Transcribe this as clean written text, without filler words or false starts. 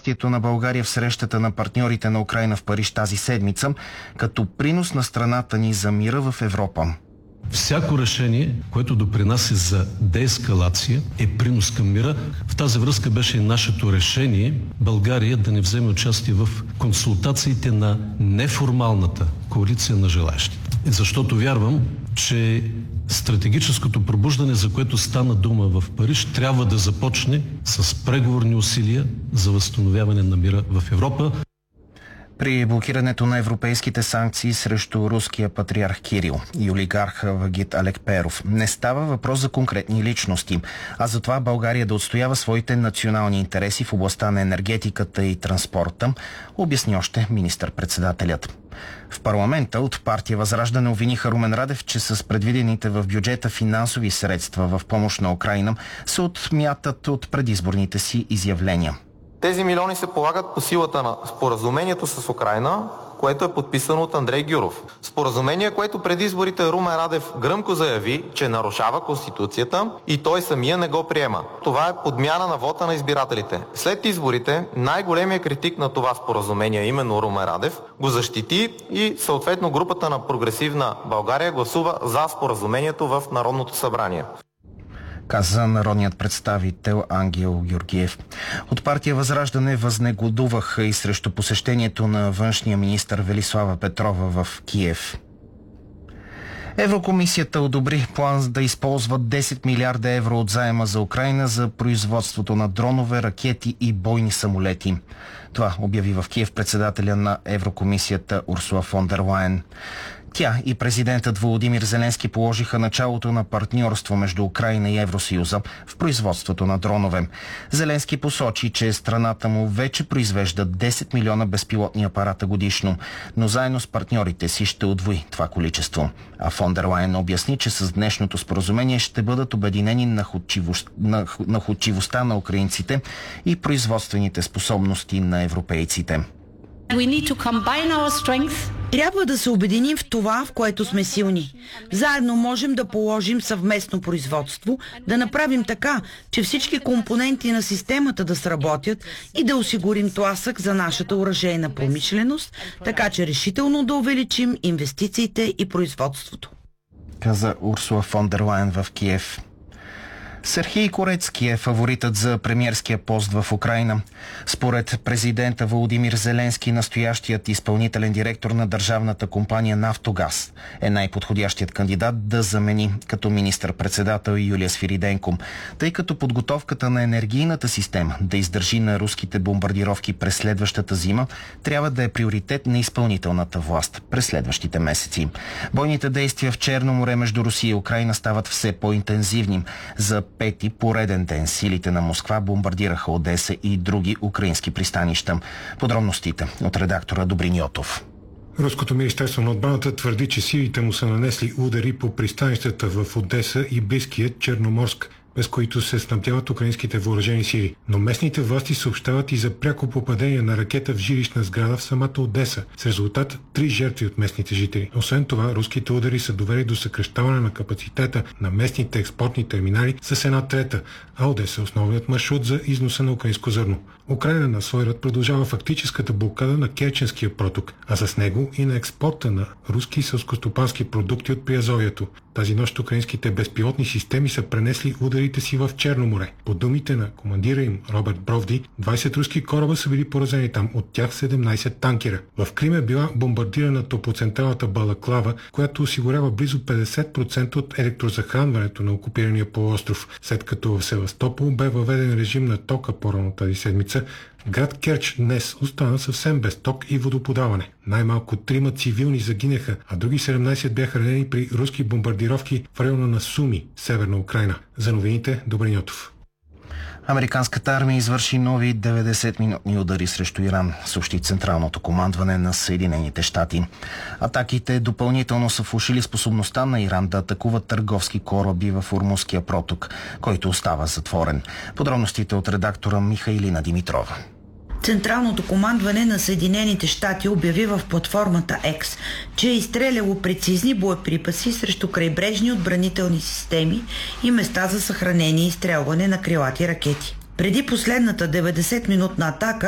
участието на България в срещата на партньорите на Украйна в Париж тази седмица като принос на страната ни за мира в Европа. Всяко решение, което допринася за деескалация, е принос към мира. В тази връзка беше нашето решение България да не вземе участие в консултациите на неформалната коалиция на желаещите. Защото вярвам, че стратегическото пробуждане, за което стана дума в Париж, трябва да започне с преговорни усилия за възстановяване на мира в Европа. При блокирането на европейските санкции срещу руския патриарх Кирил и олигарха Вагит Алекперов не става въпрос за конкретни личности, а за това България да отстоява своите национални интереси в областта на енергетиката и транспорта, обясни още министър-председателят. В парламента от партия Възраждане обвиниха Румен Радев, че с предвидените в бюджета финансови средства в помощ на Украйна се отмятат от предизборните си изявления. Тези милиони се полагат по силата на споразумението с Украйна, което е подписано от Андрей Гюров. Споразумение, което преди изборите Румен Радев гръмко заяви, че нарушава Конституцията и той самия не го приема. Това е подмяна на вота на избирателите. След изборите най-големият критик на това споразумение, именно Румен Радев, го защити и съответно групата на Прогресивна България гласува за споразумението в Народното събрание, каза народният представител Ангел Георгиев. От партия Възраждане възнегодуваха и срещу посещението на външния министър Велислава Петрова в Киев. Еврокомисията одобри план да използва 10 милиарда евро от заема за Украйна за производството на дронове, ракети и бойни самолети. Това обяви в Киев председателя на Еврокомисията Урсула фон дер Лайен. Тя и президентът Володимир Зеленски положиха началото на партньорство между Украйна и Евросъюза в производството на дронове. Зеленски посочи, че страната му вече произвежда 10 милиона безпилотни апарата годишно, но заедно с партньорите си ще удвои това количество. А фон дер Лайен обясни, че с днешното споразумение ще бъдат обединени находчивостта на украинците и производствените способности на европейците. Трябва да се обединим в това, в което сме силни. Заедно можем да положим съвместно производство, да направим така, че всички компоненти на системата да сработят и да осигурим тласък за нашата оръжейна промишленост, така че решително да увеличим инвестициите и производството, каза Урсула фон дер Лайен в Киев. Сергей Корецки е фаворитът за премиерския пост в Украйна. Според президента Володимир Зеленски, настоящият изпълнителен директор на държавната компания «Нафтогаз» е най-подходящият кандидат да замени като министър-председател Юлия Свириденко, тъй като подготовката на енергийната система да издържи на руските бомбардировки през следващата зима трябва да е приоритет на изпълнителната власт през следващите месеци. Бойните действия в Черно море между Русия и Украйна стават все по-интензивни. За пети пореден ден силите на Москва бомбардираха Одеса и други украински пристанища. Подробностите от редактора Добрин Йотов. Руското министерство на отбраната твърди, че силите му са нанесли удари по пристанищата в Одеса и близкия Черноморск, без които се снабдяват украинските въоръжени сили. Но местните власти съобщават и за пряко попадение на ракета в жилищна сграда в самата Одеса, с резултат 3 жертви от местните жители. Освен това, руските удари са довели до съкращаване на капацитета на местните експортни терминали с 1/3, а Одеса е основният маршрут за износа на украинско зърно. Украйна на свой ред продължава фактическата блокада на Керченския проток, а с него и на експорта на руски селскостопански продукти от Приазовието. Тази нощ украинските безпилотни системи са пренесли ударите си в Черно море. По думите на командира им Роберт Бровди, 20 руски кораба са били поразени там, от тях 17 танкера. В Крим е била бомбардирана топлоцентралата Балаклава, която осигурява близо 50% от електрозахранването на окупирания полуостров, след като в Севастопол бе въведен режим на тока по-рано тази седмица. Град Керч днес остана съвсем без ток и водоподаване. Най-малко 3 цивилни загинаха, а други 17 бяха ранени при руски бомбардировки в района на Суми, северна Украйна. За новините, Добрин Йотов. Американската армия извърши нови 90-минутни удари срещу Иран, съобщи Централното командване на Съединените щати. Атаките допълнително са влошили способността на Иран да атакува търговски кораби в Ормузския проток, който остава затворен. Подробностите от редактора Михаилина Димитрова. Централното командване на Съединените щати обяви в платформата X, че е изстреляло прецизни боеприпаси срещу крайбрежни отбранителни системи и места за съхранение и изстрелване на крилати ракети. Преди последната 90-минутна атака